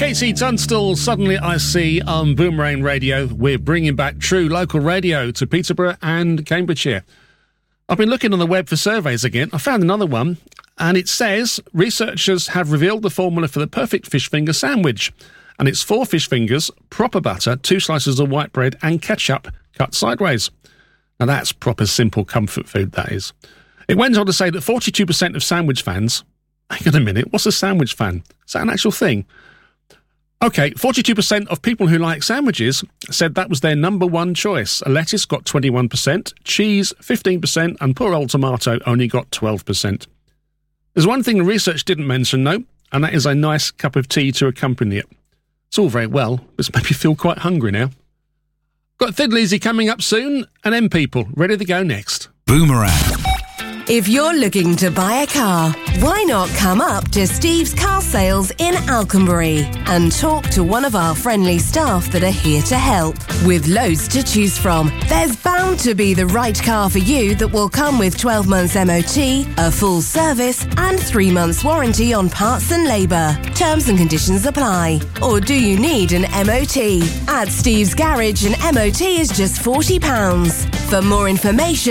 Casey Tunstall, Suddenly I See on Boomerang Radio. We're bringing back true local radio to Peterborough and Cambridgeshire. I've been looking on the web for surveys again. I found another one, and it says researchers have revealed the formula for the perfect fish finger sandwich. And it's 4 fish fingers, proper butter, 2 slices of white bread and ketchup cut sideways. Now that's proper simple comfort food, that is. It went on to say that 42% of sandwich fans... Hang on a minute, what's a sandwich fan? Is that an actual thing? OK, 42% of people who like sandwiches said that was their number one choice. A lettuce got 21%, cheese 15%, and poor old tomato only got 12%. There's one thing the research didn't mention, though, and that is a nice cup of tea to accompany it. It's all very well, but it's made me feel quite hungry now. Got Thiddleasy coming up soon, and M People ready to go next. Boomerang. If you're looking to buy a car, why not come up to Steve's Car Sales in Alconbury and talk to one of our friendly staff that are here to help. With loads to choose from, there's bound to be the right car for you that will come with 12 months MOT, a full service and 3 months warranty on parts and labour. Terms and conditions apply. Or do you need an MOT? At Steve's Garage, an MOT is just £40. For more information,